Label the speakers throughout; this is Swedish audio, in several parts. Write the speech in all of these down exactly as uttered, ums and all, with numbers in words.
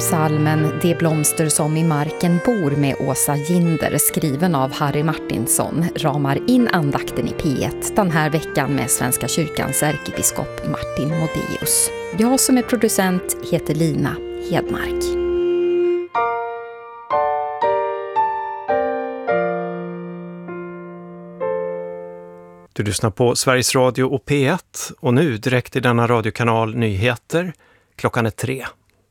Speaker 1: Psalmen Det blomster som i marken bor med Åsa Ginder, skriven av Harry Martinsson, ramar in andakten i P ett den här veckan med Svenska kyrkans ärkebiskop Martin Modéus. Jag som är producent heter Lina Hedmark.
Speaker 2: Du lyssnar på Sveriges Radio och P ett och nu direkt i denna radiokanal nyheter. Klockan är tre.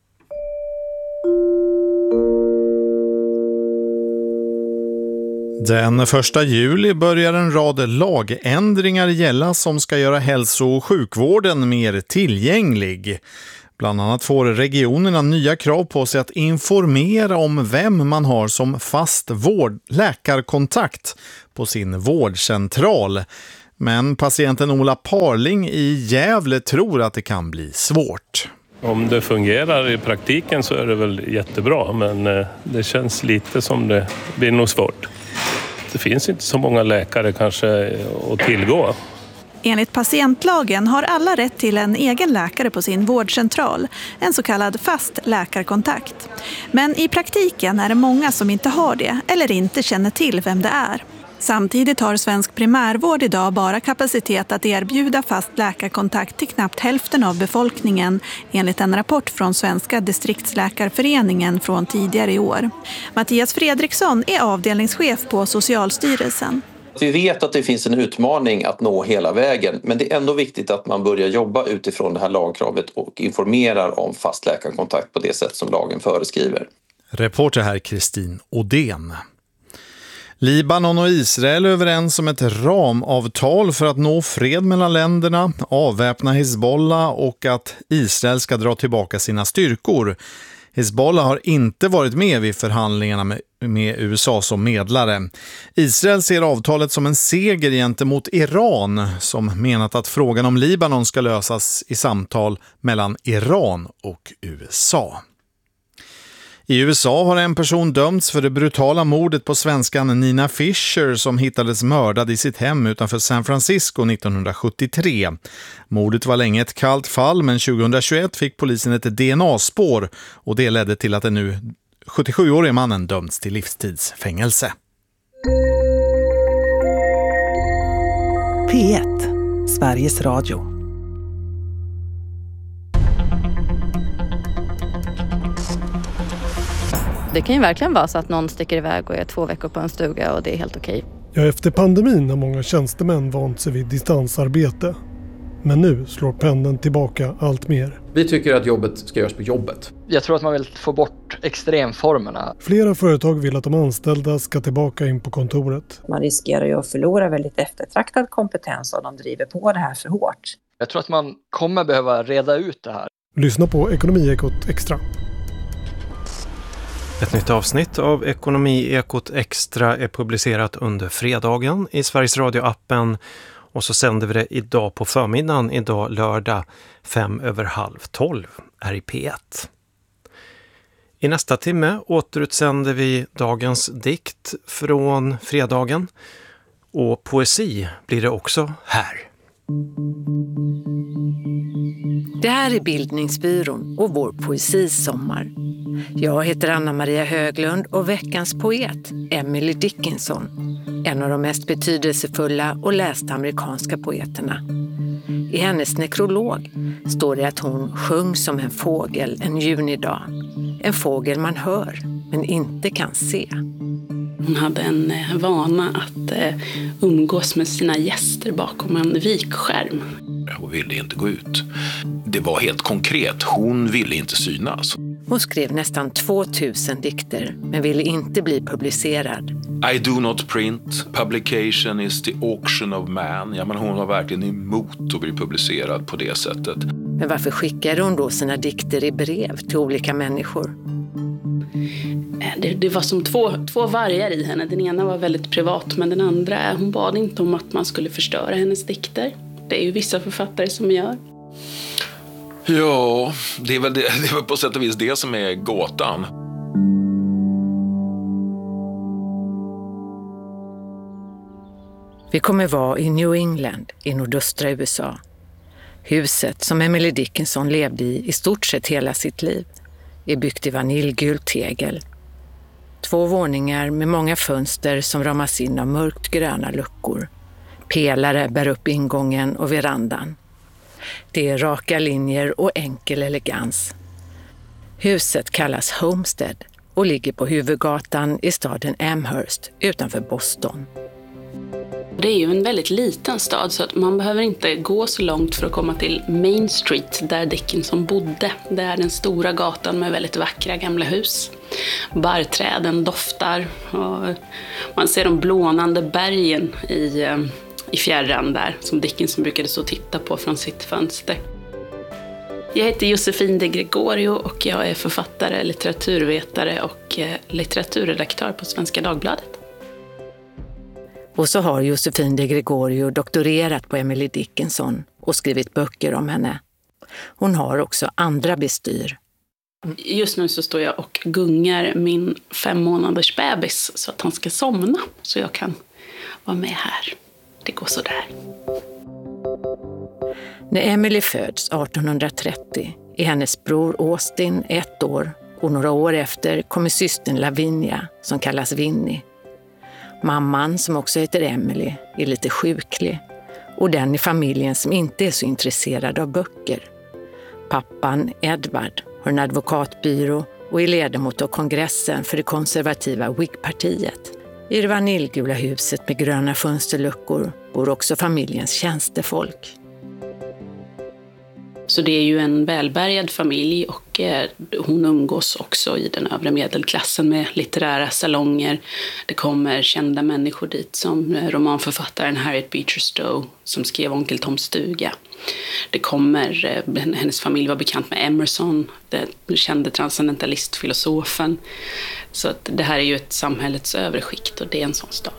Speaker 3: Den första juli börjar en rad lagändringar gälla som ska göra hälso- och sjukvården mer tillgänglig. Bland annat får regionerna nya krav på sig att informera om vem man har som fast vård- läkarkontakt på sin vårdcentral. Men patienten Ola Parling i Gävle tror att det kan bli svårt.
Speaker 4: Om det fungerar i praktiken så är det väl jättebra, men det känns lite som det blir nog svårt. Det finns inte så många läkare kanske att tillgå.
Speaker 5: Enligt patientlagen har alla rätt till en egen läkare på sin vårdcentral, en så kallad fast läkarkontakt. Men i praktiken är det många som inte har det eller inte känner till vem det är. Samtidigt har svensk primärvård idag bara kapacitet att erbjuda fast läkarkontakt till knappt hälften av befolkningen, enligt en rapport från Svenska distriktsläkarföreningen från tidigare i år. Mattias Fredriksson är avdelningschef på Socialstyrelsen.
Speaker 6: Vi vet att det finns en utmaning att nå hela vägen, men det är ändå viktigt att man börjar jobba utifrån det här lagkravet och informerar om fast läkarkontakt på det sätt som lagen föreskriver.
Speaker 3: Reporter här Kristin Odén. Libanon och Israel är överens om ett ramavtal för att nå fred mellan länderna, avväpna Hezbollah och att Israel ska dra tillbaka sina styrkor. Hezbollah har inte varit med vid förhandlingarna med, med U S A som medlare. Israel ser avtalet som en seger gentemot Iran som menat att frågan om Libanon ska lösas i samtal mellan Iran och U S A. I U S A har en person dömts för det brutala mordet på svenskan Nina Fisher som hittades mördad i sitt hem utanför San Francisco nittonhundrasjuttiotre. Mordet var länge ett kallt fall, men tjugohundratjugoett fick polisen ett D N A-spår och det ledde till att den nu sjuttiosjuårige mannen dömts till livstidsfängelse.
Speaker 7: P ett, Sveriges Radio.
Speaker 8: Det kan ju verkligen vara så att någon sticker iväg och är två veckor på en stuga och det är helt okej.
Speaker 9: Ja, efter pandemin har många tjänstemän vant sig vid distansarbete. Men nu slår pendeln tillbaka allt mer.
Speaker 10: Vi tycker att jobbet ska göras på jobbet.
Speaker 11: Jag tror att man vill få bort extremformerna.
Speaker 9: Flera företag vill att de anställda ska tillbaka in på kontoret.
Speaker 12: Man riskerar ju att förlora väldigt eftertraktad kompetens om de driver på det här för hårt.
Speaker 11: Jag tror att man kommer behöva reda ut det här.
Speaker 9: Lyssna på Ekonomiekot Extra.
Speaker 2: Ett nytt avsnitt av Ekonomiekot Extra är publicerat under fredagen i Sveriges Radio-appen och så sänder vi det idag på förmiddagen, idag lördag fem över halv tolv här i P ett. I nästa timme återutsänder vi dagens dikt från fredagen och poesi blir det också här.
Speaker 13: Det här är Bildningsbyrån och vår poesisommar. Jag heter Anna-Maria Höglund och veckans poet, Emily Dickinson, en av de mest betydelsefulla och lästa amerikanska poeterna. I hennes nekrolog står det att hon sjöng som en fågel en junidag. En fågel man hör men inte kan se.
Speaker 14: Hon hade en vana att umgås med sina gäster bakom en vikskärm.
Speaker 15: Hon ville inte gå ut. Det var helt konkret. Hon ville inte synas.
Speaker 13: Hon skrev nästan tvåtusen dikter men ville inte bli publicerad.
Speaker 15: I do not print. Publication is the auction of man. Ja, men hon var verkligen emot att bli publicerad på det sättet.
Speaker 13: Men varför skickade hon då sina dikter i brev till olika människor?
Speaker 14: Det, det var som två, två vargar i henne. Den ena var väldigt privat men den andra, hon bad inte om att man skulle förstöra hennes dikter. Det är ju vissa författare som gör.
Speaker 15: Ja, det är väl, det, det är väl på sätt och vis det som är gåtan.
Speaker 13: Vi kommer vara i New England i nordöstra U S A. Huset som Emily Dickinson levde i i stort sett hela sitt liv. är byggt i vaniljgult tegel. Två våningar med många fönster som ramas in av mörkt gröna luckor. Pelare bär upp ingången och verandan. Det är raka linjer och enkel elegans. Huset kallas Homestead och ligger på huvudgatan i staden Amherst utanför Boston.
Speaker 14: Det är ju en väldigt liten stad så att man behöver inte gå så långt för att komma till Main Street där Dickinson bodde. Det är den stora gatan med väldigt vackra gamla hus. Barrträden doftar och man ser de blånande bergen i, i fjärran där som Dickinson brukade stå och titta på från sitt fönster. Jag heter Josefin de Gregorio och jag är författare, litteraturvetare och litteraturredaktör på Svenska Dagbladet.
Speaker 13: Och så har Josefin de Gregorio doktorerat på Emily Dickinson och skrivit böcker om henne. Hon har också andra bestyr.
Speaker 14: Just nu så står jag och gungar min fem månaders bebis så att han ska somna så jag kan vara med här. Det går så där.
Speaker 13: När Emily föds artonhundratrettio är hennes bror Austin ett år och några år efter kommer systern Lavinia som kallas Winnie. Mamman, som också heter Emily, är lite sjuklig och den i familjen som inte är så intresserad av böcker. Pappan, Edward, har en advokatbyrå och är ledamot av kongressen för det konservativa Whig-partiet. I det vaniljgula huset med gröna fönsterluckor bor också familjens tjänstefolk.
Speaker 14: Så det är ju en välbärgad familj och eh, hon umgås också i den övre medelklassen med litterära salonger. Det kommer kända människor dit som romanförfattaren Harriet Beecher Stowe som skrev Onkel Toms stuga. Det kommer, eh, hennes familj var bekant med Emerson, den kände transcendentalistfilosofen. Så att det här är ju ett samhällets övre skikt och det är en sån stad.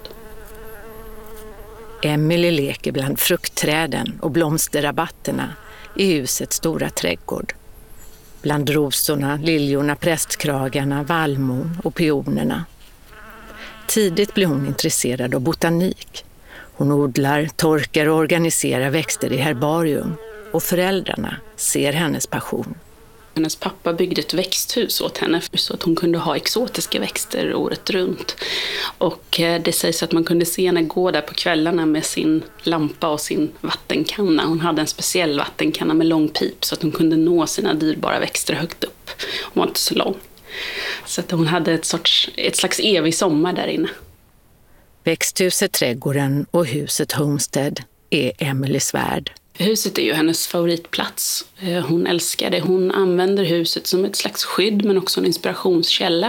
Speaker 13: Emily leker bland fruktträden och blomsterrabatterna i husets stora trädgård. Bland rosorna, liljorna, prästkragarna, vallmon och pionerna. Tidigt blir hon intresserad av botanik. Hon odlar, torkar och organiserar växter i herbarium. Och föräldrarna ser hennes passion.
Speaker 14: Hennes pappa byggde ett växthus åt henne så att hon kunde ha exotiska växter året runt. Och det sägs att man kunde se henne gå där på kvällarna med sin lampa och sin vattenkanna. Hon hade en speciell vattenkanna med lång pip så att hon kunde nå sina dyrbara växter högt upp. Hon var inte så lång. Så att hon hade ett, sorts, ett slags evig sommar där inne.
Speaker 13: Växthuset, trädgården och huset Homestead är Emelies värld.
Speaker 14: Huset är ju hennes favoritplats. Hon älskar det. Hon använder huset som ett slags skydd men också en inspirationskälla.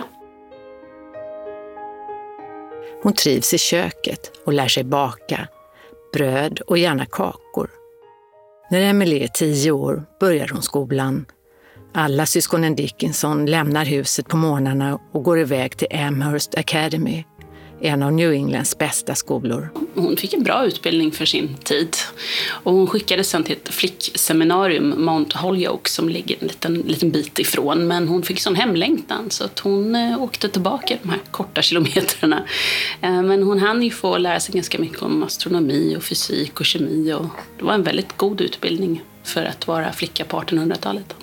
Speaker 13: Hon trivs i köket och lär sig baka. Bröd och gärna kakor. När Emily är tio år börjar hon skolan. Alla syskonen Dickinson lämnar huset på morgnarna och går iväg till Amherst Academy. En av New Englands bästa skolor.
Speaker 14: Hon fick en bra utbildning för sin tid. Och hon skickades sen till ett flickseminarium, Mount Holyoke, som ligger en liten, liten bit ifrån. Men hon fick sån hemlängtan så att hon eh, åkte tillbaka de här korta kilometrarna. Eh, men hon hann ju få lära sig ganska mycket om astronomi och fysik och kemi. Och det var en väldigt god utbildning för att vara flicka på artonhundratalet.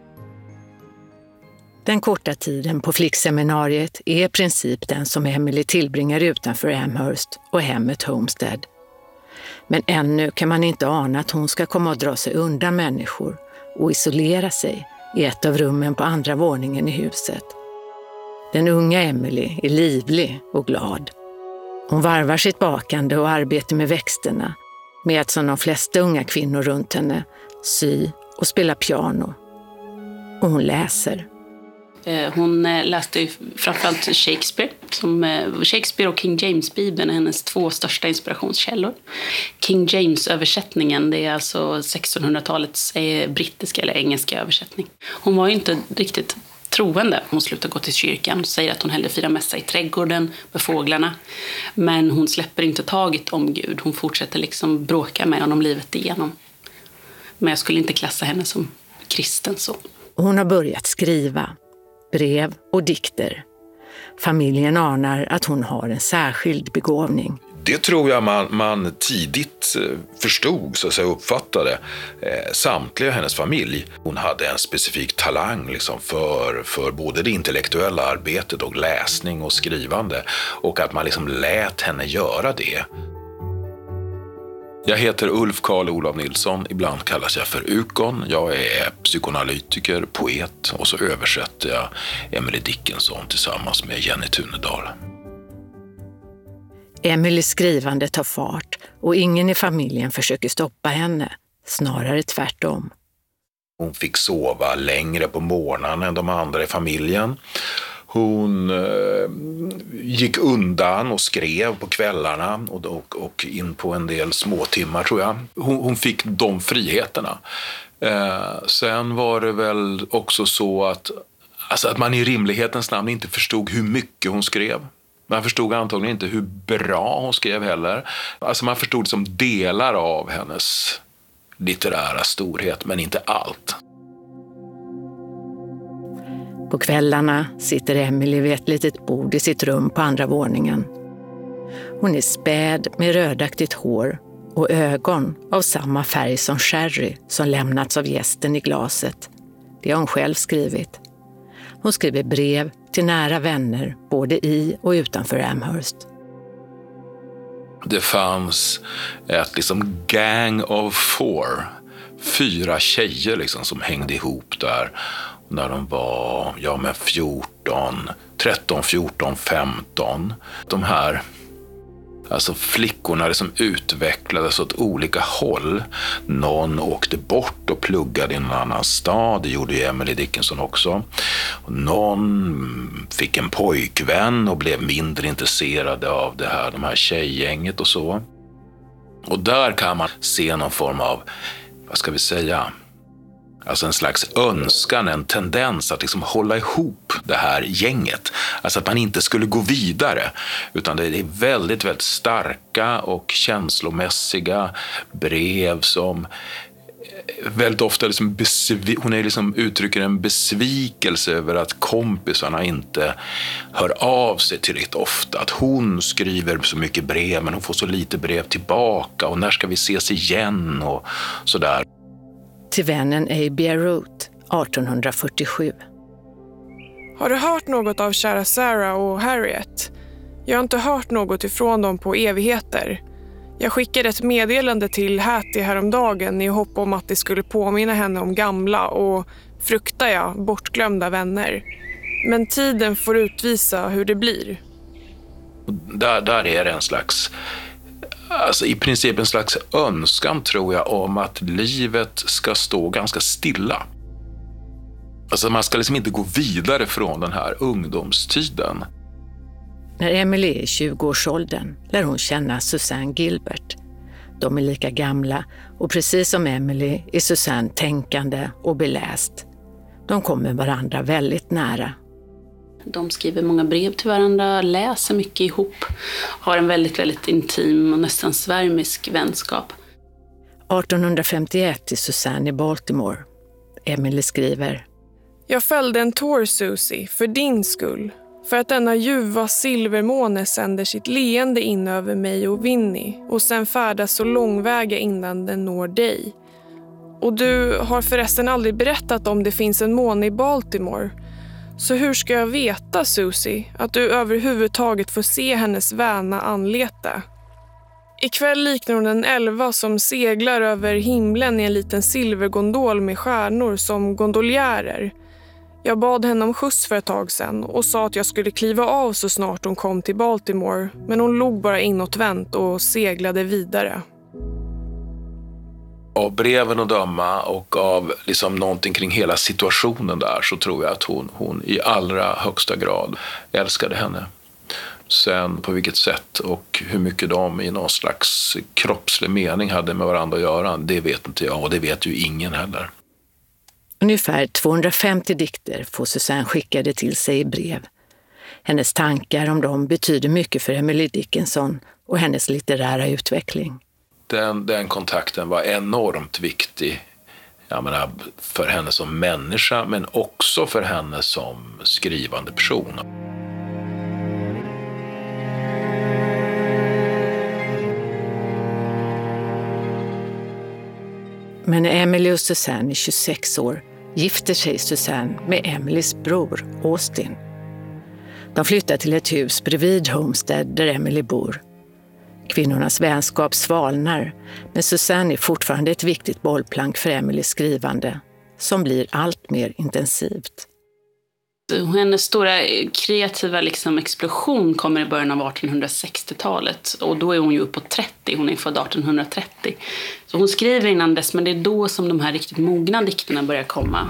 Speaker 13: Den korta tiden på flickseminariet är i princip den som Emily tillbringar utanför Amherst och hemmet Homestead. Men ännu kan man inte ana att hon ska komma och dra sig undan människor och isolera sig i ett av rummen på andra våningen i huset. Den unga Emily är livlig och glad. Hon varvar sitt bakande och arbete med växterna med att som de flesta unga kvinnor runt henne sy och spela piano. Och hon läser.
Speaker 14: Hon läste ju framförallt Shakespeare. Som Shakespeare och King James-bibeln är hennes två största inspirationskällor. King James-översättningen, det är alltså sextonhundratalets brittiska eller engelska översättning. Hon var ju inte riktigt troende. Hon slutade gå till kyrkan och säger att hon hellre firar mässa i trädgården med fåglarna. Men hon släpper inte taget om Gud. Hon fortsätter liksom bråka med honom livet igenom. Men jag skulle inte klassa henne som kristen så.
Speaker 13: Hon har börjat skriva brev och dikter. Familjen anar att hon har en särskild begåvning.
Speaker 15: det tror jag man, man tidigt förstod, så att säga, uppfattade eh, samtliga hennes familj. Hon hade en specifik talang liksom, för, för både det intellektuella arbetet och läsning och skrivande, och att man liksom lät henne göra det. Jag heter Ulf Karl Olof Nilsson, ibland kallas jag för Ukon. Jag är psykoanalytiker, poet, och så översätter jag Emily Dickinson tillsammans med Jenny Tunedal.
Speaker 13: Emilys skrivande tar fart och ingen i familjen försöker stoppa henne, snarare tvärtom.
Speaker 15: Hon fick sova längre på morgonen än de andra i familjen. Hon eh, gick undan och skrev på kvällarna och, och, och in på en del småtimmar, tror jag. Hon, hon fick de friheterna. Eh, sen var det väl också så att, alltså att man i rimlighetens namn inte förstod hur mycket hon skrev. Man förstod antagligen inte hur bra hon skrev heller. Alltså man förstod som delar av hennes litterära storhet, men inte allt.
Speaker 13: På kvällarna sitter Emily vid ett litet bord i sitt rum på andra våningen. Hon är späd med rödaktigt hår och ögon av samma färg som sherry som lämnats av gästen i glaset. Det har hon själv skrivit. Hon skriver brev till nära vänner både i och utanför Amherst.
Speaker 15: Det fanns ett liksom gang of four, fyra tjejer liksom som hängde ihop där när de var ja, med fjorton, tretton, fjorton, femton. De här alltså flickorna liksom utvecklades åt olika håll. Någon åkte bort och pluggade i en annan stad, det gjorde ju Emily Dickinson också. Någon fick en pojkvän och blev mindre intresserade av det här, de här tjejgänget och så. Och där kan man se någon form av, vad ska vi säga, alltså en slags önskan, en tendens att liksom hålla ihop det här gänget. Alltså att man inte skulle gå vidare, utan det är väldigt, väldigt starka och känslomässiga brev som väldigt ofta liksom besv- hon är liksom uttrycker en besvikelse över att kompisarna inte hör av sig tillräckligt ofta. Att hon skriver så mycket brev men hon får så lite brev tillbaka, och när ska vi ses igen och sådär.
Speaker 13: Till vännen A B Root, arton fyrtiosju.
Speaker 16: Har du hört något av kära Sarah och Harriet? Jag har inte hört något ifrån dem på evigheter. Jag skickade ett meddelande till Hattie häromdagen i hopp om att det skulle påminna henne om gamla och, fruktar jag, bortglömda vänner. Men tiden får utvisa hur det blir.
Speaker 15: Där, där är det en slags, alltså i princip en slags önskan, tror jag, om att livet ska stå ganska stilla. Alltså man ska liksom inte gå vidare från den här ungdomstiden.
Speaker 13: När Emily är i tjugoårsåldern lär hon känna Susanne Gilbert. De är lika gamla och precis som Emily är Susanne tänkande och beläst. De kommer varandra väldigt nära.
Speaker 14: De skriver många brev till varandra, läser mycket ihop, har en väldigt, väldigt intim och nästan svärmisk vänskap.
Speaker 13: arton femtioett är Susanne i Baltimore. Emily skriver:
Speaker 16: Jag fällde en tår, Susie, för din skull. För att denna ljuva silvermåne sänder sitt leende in över mig och Winnie och sen färdas så långväga innan den når dig. Och du har förresten aldrig berättat om det finns en måne i Baltimore. Så hur ska jag veta, Susie, att du överhuvudtaget får se hennes väna anlete? Ikväll liknar hon en elva som seglar över himlen i en liten silvergondol med stjärnor som gondoljärer. Jag bad henne om skjuts för ett tag sedan och sa att jag skulle kliva av så snart hon kom till Baltimore, men hon låg bara inåtvänt och seglade vidare.
Speaker 15: Av breven att döma och av liksom någonting kring hela situationen där, så tror jag att hon, hon i allra högsta grad älskade henne. Sen på vilket sätt och hur mycket de i någon slags kroppslig mening hade med varandra att göra, det vet inte jag, och det vet ju ingen heller.
Speaker 13: Ungefär tvåhundrafemtio dikter får Susanne skickade till sig i brev. Hennes tankar om dem betyder mycket för Emily Dickinson och hennes litterära utveckling.
Speaker 15: Den, den kontakten var enormt viktig, jag menar, för henne som människa, men också för henne som skrivande person.
Speaker 13: Men när Emily och Suzanne är tjugosex år gifter sig Suzanne med Emilys bror Austin. De flyttar till ett hus bredvid Homestead där Emily bor. Kvinnornas vänskap svalnar, men Suzanne är fortfarande ett viktigt bollplank för Emilys skrivande, som blir allt mer intensivt.
Speaker 14: Hennes stora kreativa liksom explosion kommer i början av artonhundrasextiotalet och då är hon ju uppåt trettio, hon är född artonhundratrettio. Så hon skriver innan dess, men det är då som de här riktigt mogna dikterna börjar komma.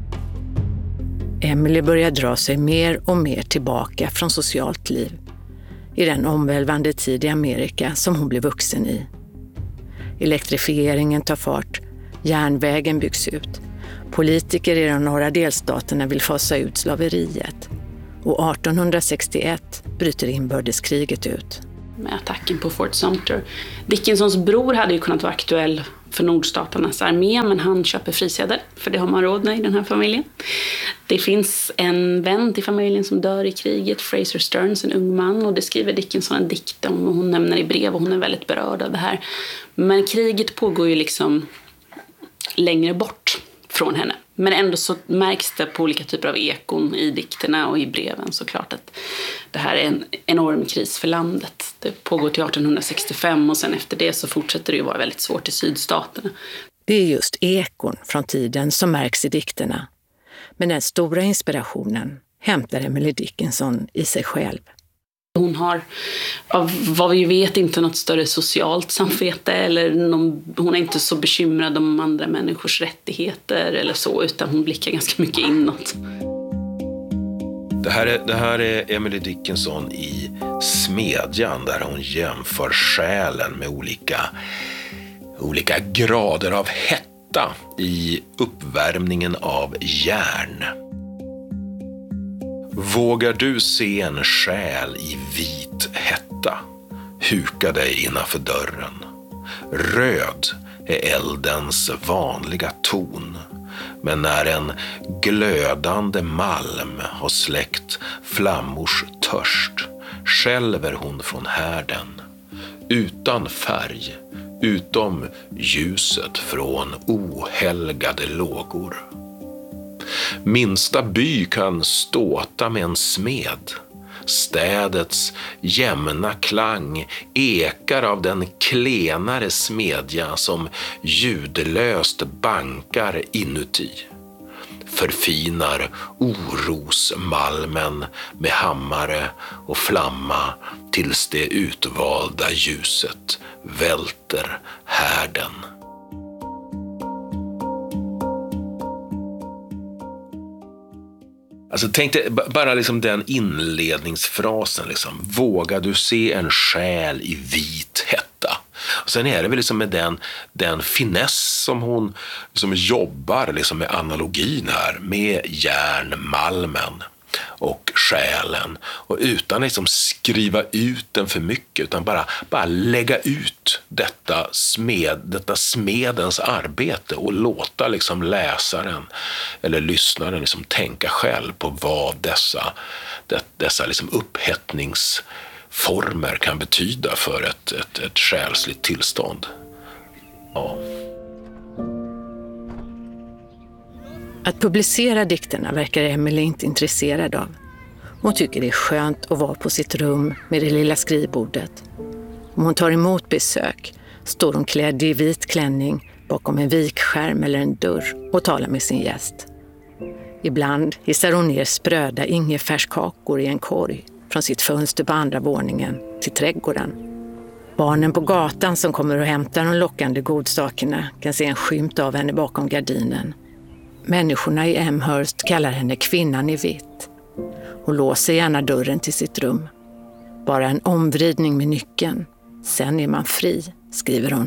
Speaker 13: Emily börjar dra sig mer och mer tillbaka från socialt liv i den omvälvande tid i Amerika som hon blir vuxen i. Elektrifieringen tar fart, järnvägen byggs ut. Politiker i de norra delstaterna vill fasa ut slaveriet och artonhundrasextioett bryter inbördeskriget ut.
Speaker 14: Med attacken på Fort Sumter. Dickinsons bror hade ju kunnat vara aktuell för nordstaternas armé, men han köper frisedel, för det har man råd med i den här familjen. Det finns en vän till familjen som dör i kriget, Fraser Stearns, en ung man, och det skriver Dickinson en dikt om och hon nämner i brev och hon är väldigt berörd av det här. Men kriget pågår ju liksom längre bort från henne. Men ändå så märks det på olika typer av ekon i dikterna och i breven såklart att det här är en enorm kris för landet. Det pågår till artonhundrasextiofem och sen efter det så fortsätter det ju vara väldigt svårt i sydstaterna.
Speaker 13: Det är just ekon från tiden som märks i dikterna. Men den stora inspirationen hämtar Emily Dickinson i sig själv.
Speaker 14: Hon har, av vad vi vet, inte något större socialt samvete eller någon, hon är inte så bekymrad om andra människors rättigheter eller så, utan hon blickar ganska mycket inåt.
Speaker 15: Det här är, det här är Emily Dickinson i Smedjan där hon jämför själen med olika, olika grader av hetta i uppvärmningen av järn. Vågar du se en själ i vit hetta? Huka dig innanför dörren. Röd är eldens vanliga ton. Men när en glödande malm har släckt flammors törst skälver hon från härden. Utan färg, utom ljuset från ohelgade lågor. Minsta by kan ståta med en smed. Städets jämna klang ekar av den klenare smedja som ljudlöst bankar inuti. Förfinar orosmalmen med hammare och flamma tills det utvalda ljuset välter härden. Alltså tänk dig bara liksom den inledningsfrasen liksom. Vågar du se en själ i vit hetta? Och sen är det väl liksom med den, den finess som hon liksom jobbar liksom med analogin här. Med järnmalmen och själen. Och utan liksom skriva ut den för mycket. Utan bara, bara lägga ut detta, smed, detta smedens arbete. Och låta liksom läsaren eller lyssnaren liksom tänka själv på vad dessa, det, dessa liksom upphettningsformer kan betyda för ett, ett, ett själsligt tillstånd. Ja.
Speaker 13: Att publicera dikterna verkar Emily inte intresserad av. Hon tycker det är skönt att vara på sitt rum med det lilla skrivbordet. Om hon tar emot besök står hon klädd i vit klänning bakom en vikskärm eller en dörr och talar med sin gäst. Ibland hissar hon ner spröda ingefärskakor i en korg från sitt fönster på andra våningen till trädgården. Barnen på gatan som kommer och hämtar de lockande godsakerna kan se en skymt av henne bakom gardinen. Människorna i Amherst kallar henne kvinnan i vitt. Hon låser gärna dörren till sitt rum. Bara en omvridning med nyckeln. Sen är man fri, skriver hon.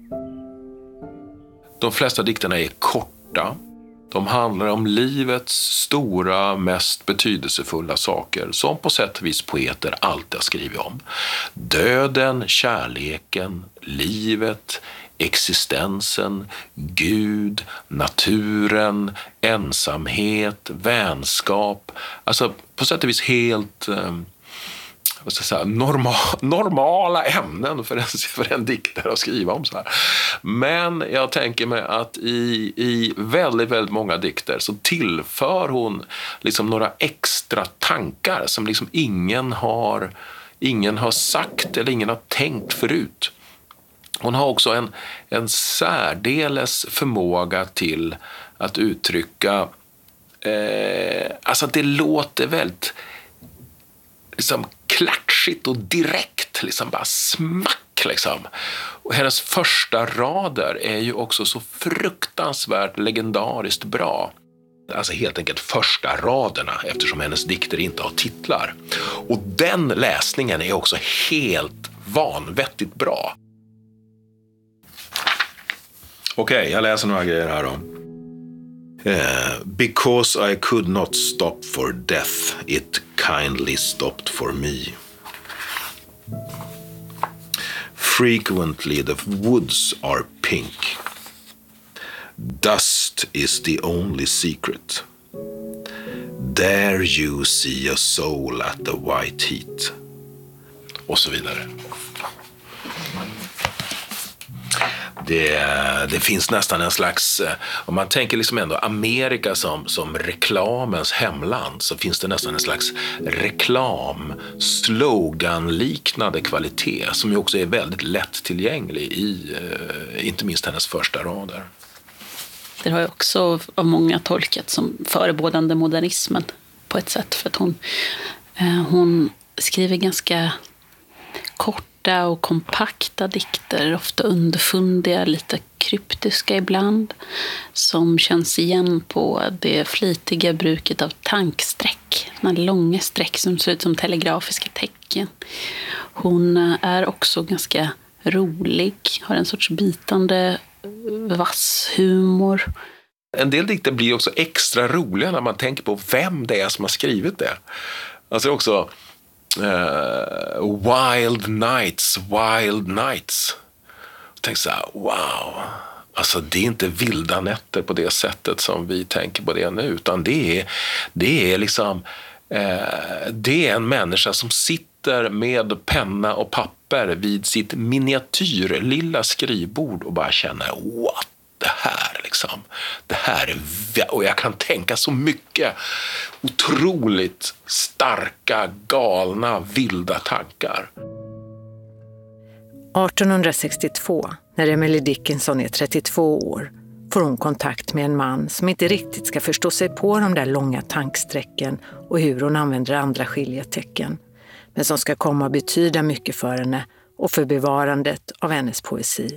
Speaker 15: De flesta dikterna är korta. De handlar om livets stora, mest betydelsefulla saker som på sätt och vis poeter alltid har skrivit om. Döden, kärleken, livet, existensen, Gud, naturen, ensamhet, vänskap. Alltså på sätt och vis helt, vad ska jag säga, normal, normala ämnen för en, för en diktare att skriva om så här. Men jag tänker mig att i, i väldigt, väldigt många dikter så tillför hon liksom några extra tankar som liksom ingen har, ingen har sagt eller ingen har tänkt förut. Hon har också en, en särdeles förmåga till att uttrycka, eh, alltså det låter väldigt liksom klatschigt och direkt, liksom bara smack liksom. Och hennes första rader är ju också så fruktansvärt legendariskt bra. Alltså helt enkelt första raderna, eftersom hennes dikter inte har titlar. Och den läsningen är också helt vanvettigt bra. Okej, okay, jag läser några grejer här då. Uh, because I could not stop for death, it kindly stopped for me. Frequently the woods are pink. Dust is the only secret. There you see a soul at the white heat. Och så vidare. Det, det finns nästan en slags, om man tänker liksom ändå Amerika som, som reklamens hemland, så finns det nästan en slags reklam, slogan-liknande kvalitet som ju också är väldigt lättillgänglig i, inte minst hennes första rader.
Speaker 14: Det har ju också av många tolkat som förebådande modernismen på ett sätt, för att hon, hon skriver ganska kort och kompakta dikter, ofta underfundiga, lite kryptiska ibland, som känns igen på det flitiga bruket av tanksträck, såna långa streck som ser ut som telegrafiska tecken. Hon är också ganska rolig, har en sorts bitande vass humor.
Speaker 15: En del dikter blir också extra roliga när man tänker på vem det är som har skrivit det. Alltså också Uh, Wild Nights, Wild Nights. Tänk så här, wow. Alltså det är inte vilda nätter på det sättet som vi tänker på det nu, utan det är, det är liksom uh, det är en människa som sitter med penna och papper vid sitt miniatyr lilla skrivbord och bara känner, what? Det här liksom, det här är, och jag kan tänka så mycket otroligt starka, galna, vilda tankar.
Speaker 13: arton sextiotvå, när Emily Dickinson är trettiotvå år, får hon kontakt med en man som inte riktigt ska förstå sig på de där långa tanksträcken och hur hon använder andra skiljetecken, men som ska komma att betyda mycket för henne och för bevarandet av hennes poesi.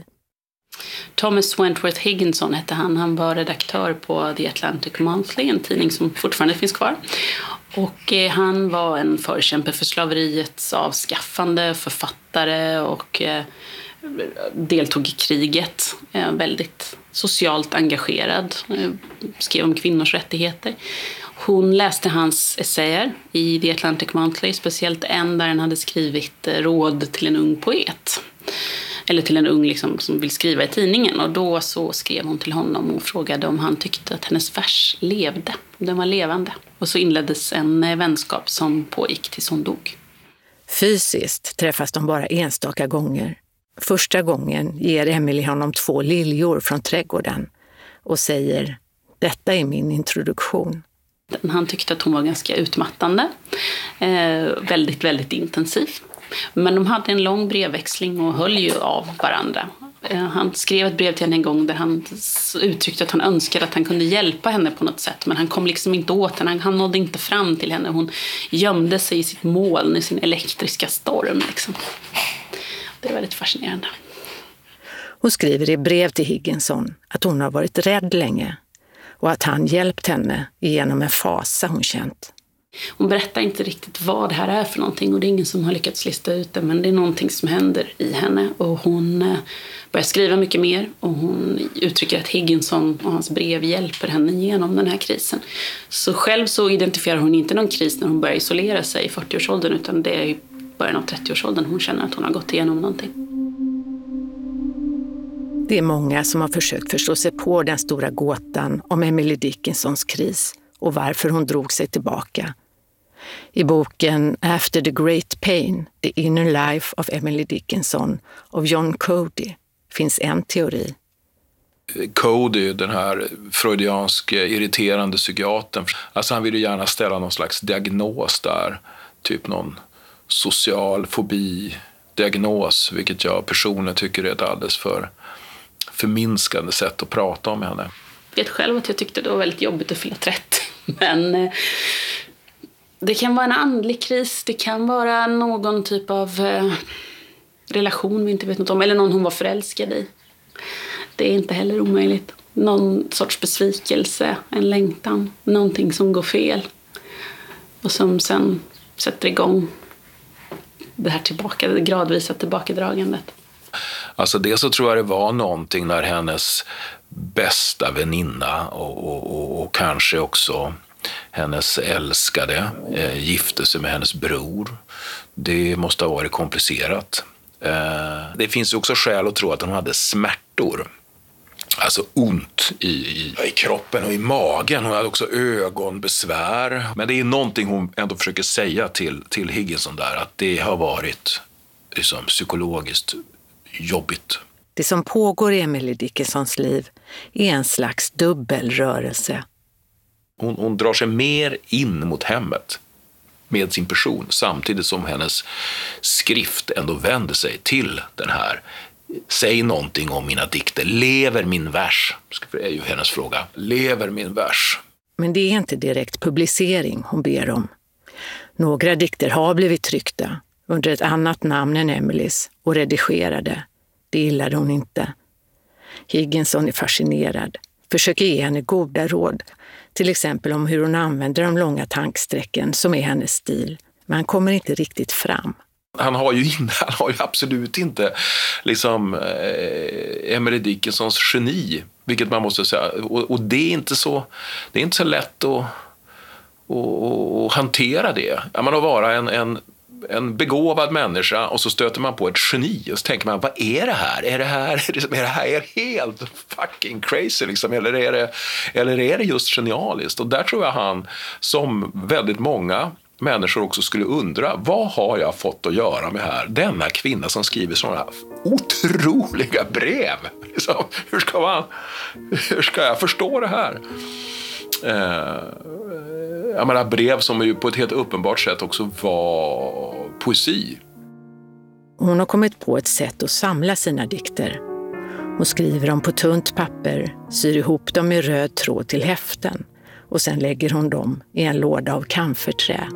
Speaker 14: Thomas Wentworth Higginson hette han. Han var redaktör på The Atlantic Monthly, en tidning som fortfarande finns kvar. Och eh, han var en förkämpe för slaveriets avskaffande, författare och eh, deltog i kriget. Eh, väldigt socialt engagerad. Eh, skrev om kvinnors rättigheter. Hon läste hans essäer i The Atlantic Monthly, speciellt en där han hade skrivit eh, råd till en ung poet. Eller till en ung liksom, som vill skriva i tidningen. Och då så skrev hon till honom och frågade om han tyckte att hennes vers levde. Den var levande. Och så inleddes en vänskap som pågick tills hon dog.
Speaker 13: Fysiskt träffas de bara enstaka gånger. Första gången ger Emily honom två liljor från trädgården och säger, detta är min introduktion.
Speaker 14: Han tyckte att hon var ganska utmattande. Eh, väldigt, väldigt intensiv. Men de hade en lång brevväxling och höll ju av varandra. Han skrev ett brev till henne en gång där han uttryckte att han önskade att han kunde hjälpa henne på något sätt. Men han kom liksom inte åt henne, han nådde inte fram till henne. Hon gömde sig i sitt moln, i sin elektriska storm. Liksom. Det är väldigt fascinerande.
Speaker 13: Hon skriver i brev till Higginson att hon har varit rädd länge och att han hjälpt henne genom en fasa hon känt.
Speaker 14: Hon berättar inte riktigt vad det här är för någonting och det är ingen som har lyckats lista ut det, men det är någonting som händer i henne och hon börjar skriva mycket mer och hon uttrycker att Higginson och hans brev hjälper henne genom den här krisen. Så själv så identifierar hon inte någon kris när hon börjar isolera sig i fyrtioårsåldern, utan det är i början av trettioårsåldern hon känner att hon har gått igenom någonting.
Speaker 13: Det är många som har försökt förstå sig på den stora gåtan om Emily Dickinsons kris och varför hon drog sig tillbaka. I boken After the Great Pain, The Inner Life of Emily Dickinson av John Cody finns en teori.
Speaker 15: Cody, den här freudianske irriterande psykiatern, alltså han vill ju gärna ställa någon slags diagnos där, typ någon social fobi diagnos, vilket jag personligen tycker är ett alldeles för förminskande sätt att prata om henne.
Speaker 14: Jag vet själv att jag tyckte det var väldigt jobbigt att fylla trettio, men eh, det kan vara en andlig kris, det kan vara någon typ av eh, relation vi inte vet något om, eller någon hon var förälskad i. Det är inte heller omöjligt. Någon sorts besvikelse, en längtan, någonting som går fel och som sen sätter igång det här tillbaka, det gradvisa tillbakadragandet.
Speaker 15: Alltså det så tror jag det var någonting när hennes bästa väninna och, och, och, och kanske också hennes älskade eh, gifte sig med hennes bror. Det måste ha varit komplicerat. Eh, det finns också skäl att tro att hon hade smärtor. Alltså ont i, i, i kroppen och i magen. Hon hade också ögonbesvär. Men det är någonting hon ändå försöker säga till, till Higginson där. Att det har varit liksom, psykologiskt jobbigt.
Speaker 13: Det som pågår i Emily Dickinsons liv är en slags dubbelrörelse.
Speaker 15: Hon, hon drar sig mer in mot hemmet med sin person. Samtidigt som hennes skrift ändå vänder sig till den här. Säg någonting om mina dikter. Lever min vers? Det är ju hennes fråga. Lever min vers?
Speaker 13: Men det är inte direkt publicering hon ber om. Några dikter har blivit tryckta under ett annat namn än Emilys och redigerade. Det gillade hon inte. Higginson är fascinerad. Försöker ge henne goda råd. Till exempel om hur hon använder de långa tanksträcken som är hennes stil. Men han kommer inte riktigt fram.
Speaker 15: Han har ju, in, han har ju absolut inte liksom, eh, Emily Dickinsons geni, vilket man måste säga. Och, och det är inte så, det är inte så lätt att, att, att hantera det. Man har vara en, en, en begåvad människa och så stöter man på ett geni och så tänker man, vad är det här? Är det här, är det här helt fucking crazy? Liksom? Eller, är det, eller är det just genialiskt? Och där tror jag han, som väldigt många människor också skulle undra, vad har jag fått att göra med här? Denna kvinna som skriver sådana otroliga brev. Liksom, hur, ska man, hur ska jag förstå det här? Eh, jag menar, brev som ju på ett helt uppenbart sätt också var poesi.
Speaker 13: Hon har kommit på ett sätt att samla sina dikter. Hon skriver dem på tunt papper, syr ihop dem i röd tråd till häften och sen lägger hon dem i en låda av kamferträ.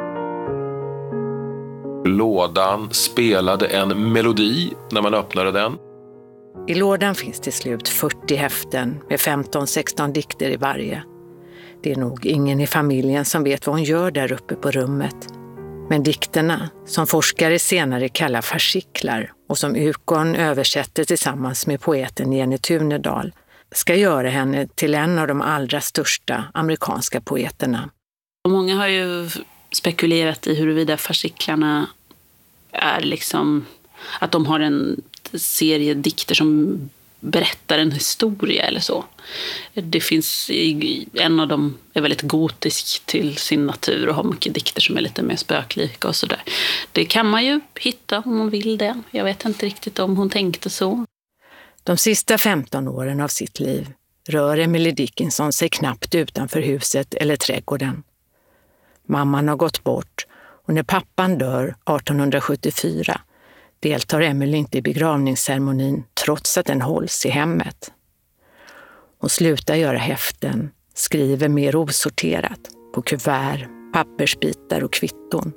Speaker 15: Lådan spelade en melodi när man öppnade den.
Speaker 13: I lådan finns till slut fyrtio häften med femton sexton dikter i varje. Det är nog ingen i familjen som vet vad hon gör där uppe på rummet. Men dikterna, som forskare senare kallar fasciklar och som Ukon översätter tillsammans med poeten Jenny Tunedal, ska göra henne till en av de allra största amerikanska poeterna.
Speaker 14: Många har ju spekulerat i huruvida fasciklarna är liksom att de har en serie dikter som berättar en historia eller så. Det finns en av dem är väldigt gotisk till sin natur och har mycket dikter som är lite mer spöklika och sådär. Det kan man ju hitta om man vill det. Jag vet inte riktigt om hon tänkte så.
Speaker 13: De sista femton åren av sitt liv rör Emily Dickinson sig knappt utanför huset eller trädgården. Mamman har gått bort och när pappan dör arton sjuttiofyra deltar Emily inte i begravningsceremonin trots att den hålls i hemmet. Hon slutar göra häften, skriver mer osorterat på kuvert, pappersbitar och kvitton.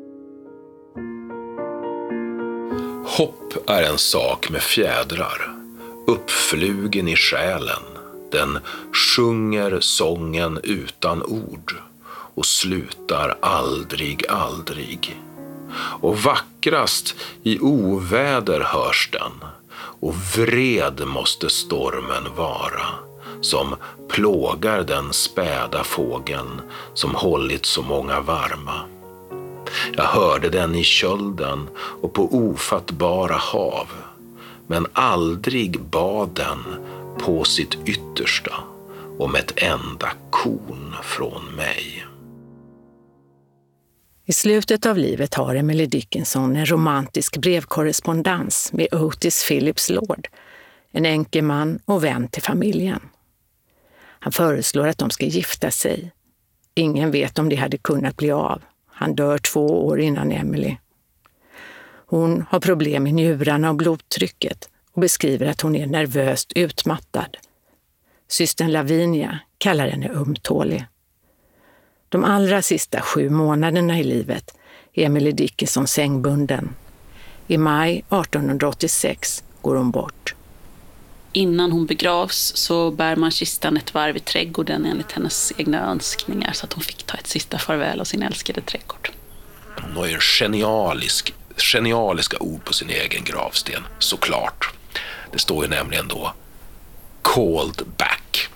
Speaker 15: Hopp är en sak med fjädrar, uppflugen i själen. Den sjunger sången utan ord och slutar aldrig, aldrig. Och vackrast i oväder hörs den, och vred måste stormen vara, som plågar den späda fågeln som hållit så många varma. Jag hörde den i kölden och på ofattbara hav, men aldrig bad den på sitt yttersta om ett enda korn från mig.
Speaker 13: I slutet av livet har Emily Dickinson en romantisk brevkorrespondens med Otis Phillips Lord, en enkel man och vän till familjen. Han föreslår att de ska gifta sig. Ingen vet om det hade kunnat bli av. Han dör två år innan Emily. Hon har problem med njurarna och blodtrycket och beskriver att hon är nervöst utmattad. Systern Lavinia kallar henne ömtålig. De allra sista sju månaderna i livet är Emily Dickinson sängbunden. I maj artonhundraåttiosex går hon bort.
Speaker 14: Innan hon begravs så bär man kistan ett varv i trädgården enligt hennes egna önskningar så att hon fick ta ett sista farväl av sin älskade trädgård.
Speaker 15: Hon har ju genialisk, genialiska ord på sin egen gravsten, såklart. Det står ju nämligen då called back.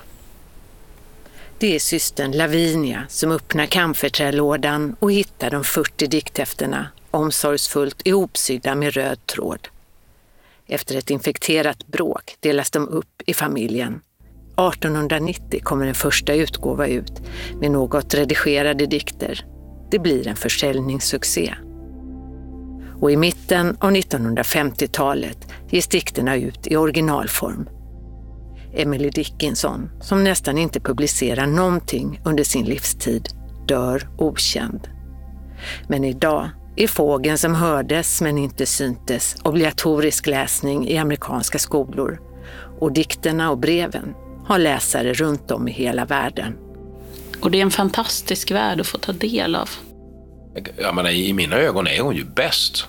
Speaker 13: Det är systern Lavinia som öppnar kamferträlådan och hittar de fyrtio dikthäftena omsorgsfullt ihopsydda med röd tråd. Efter ett infekterat bråk delas de upp i familjen. artonhundranittio kommer en första utgåva ut med något redigerade dikter. Det blir en försäljningssuccé. Och i mitten av nittonhundrafemtiotalet ges dikterna ut i originalform. Emily Dickinson, som nästan inte publicerar någonting under sin livstid, dör okänd. Men idag är Fågeln som hördes men inte syntes obligatorisk läsning i amerikanska skolor. Och dikterna och breven har läsare runt om i hela världen.
Speaker 14: Och det är en fantastisk värld att få ta del av.
Speaker 15: Jag menar, i mina ögon är hon ju bäst.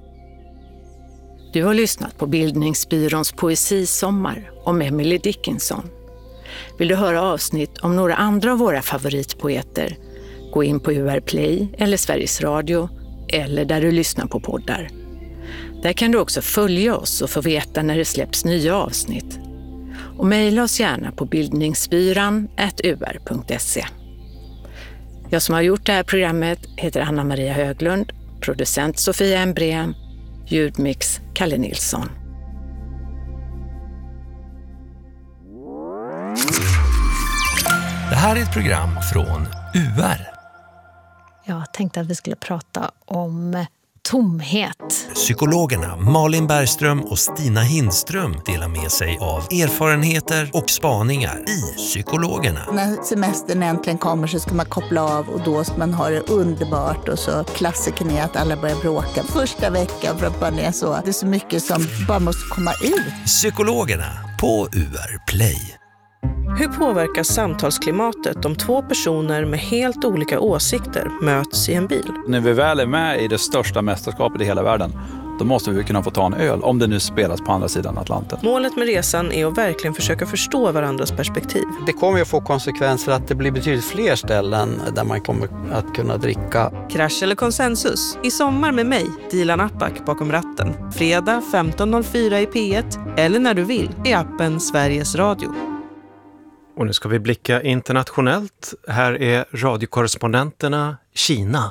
Speaker 13: Du har lyssnat på Bildningsbyråns poesisommar om Emily Dickinson. Vill du höra avsnitt om några andra av våra favoritpoeter? Gå in på U R Play eller Sveriges Radio eller där du lyssnar på poddar. Där kan du också följa oss och få veta när det släpps nya avsnitt. Och mejla oss gärna på bildningsbyran at u r punkt se. Jag som har gjort det här programmet heter Anna Maria Höglund, producent Sofia Embrén, ljudmix Kalle Nilsson.
Speaker 17: Det här är ett program från U R.
Speaker 18: Jag tänkte att vi skulle prata om tomhet.
Speaker 17: Psykologerna Malin Bergström och Stina Hindström delar med sig av erfarenheter och spaningar i Psykologerna.
Speaker 19: När semestern äntligen kommer så ska man koppla av och då ska man ha det underbart och så klassiken är att alla börjar bråka första veckan för att man är så. Det är så mycket som bara måste komma ut.
Speaker 17: Psykologerna på U R Play.
Speaker 20: Hur påverkar samtalsklimatet om två personer med helt olika åsikter möts i en bil?
Speaker 21: När vi väl är med i det största mästerskapet i hela världen, då måste vi kunna få ta en öl om det nu spelas på andra sidan Atlanten.
Speaker 20: Målet med resan är att verkligen försöka förstå varandras perspektiv.
Speaker 22: Det kommer ju att få konsekvenser att det blir betydligt fler ställen där man kommer att kunna dricka.
Speaker 20: Krasch eller konsensus? I sommar med mig, Dilan Apak bakom ratten. Fredag femton noll fyra i P ett eller när du vill i appen Sveriges Radio.
Speaker 2: Och nu ska vi blicka internationellt. Här är radiokorrespondenterna Kina.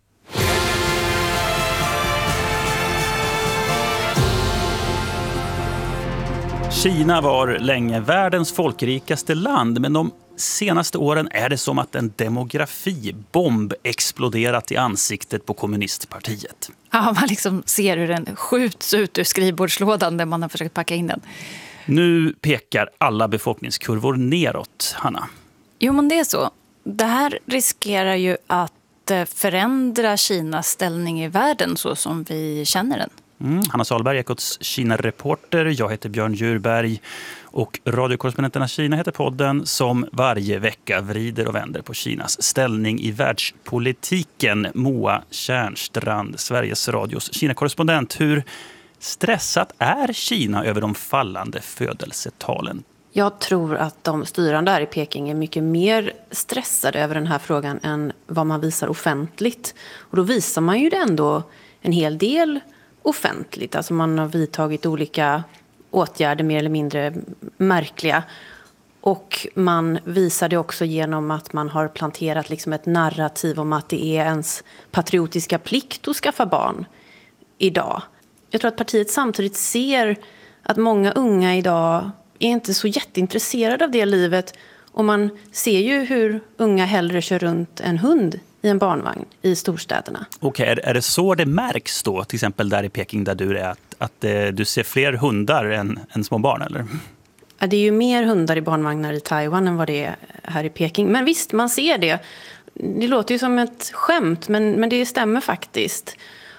Speaker 23: Kina var länge världens folkrikaste land, men de senaste åren är det som att en demografibomb exploderat i ansiktet på kommunistpartiet.
Speaker 8: Ja, man liksom ser hur den skjuts ut ur skrivbordslådan där man har försökt packa in den.
Speaker 23: Nu pekar alla befolkningskurvor neråt, Hanna.
Speaker 8: Jo, men det är så. Det här riskerar ju att förändra Kinas ställning i världen så som vi känner den.
Speaker 23: Mm, Hanna Salberg, Ekots Kina-reporter. Jag heter Björn Djurberg och radiokorrespondenterna Kina heter podden som varje vecka vrider och vänder på Kinas ställning i världspolitiken. Moa Tjärnstrand, Sveriges Radios Kina-korrespondent. Hur stressat är Kina över de fallande födelsetalen?
Speaker 24: Jag tror att de styrande här i Peking är mycket mer stressade över den här frågan än vad man visar offentligt. Och då visar man ju det ändå en hel del offentligt. Alltså man har vidtagit olika åtgärder mer eller mindre märkliga. Och man visar det också genom att man har planterat liksom ett narrativ om att det är ens patriotiska plikt att skaffa barn idag. Jag tror att partiet samtidigt ser att många unga idag är inte så jätteintresserade av det livet. Och man ser ju hur unga hellre kör runt en hund i en barnvagn i storstäderna.
Speaker 23: Okej, är, är det så det märks då, till exempel där i Peking där du är, att, att eh, du ser fler hundar än, än små barn, eller?
Speaker 24: Ja, det är ju mer hundar i barnvagnar i Taiwan än vad det är här i Peking. Men visst, man ser det. Det låter ju som ett skämt, men, men det stämmer faktiskt.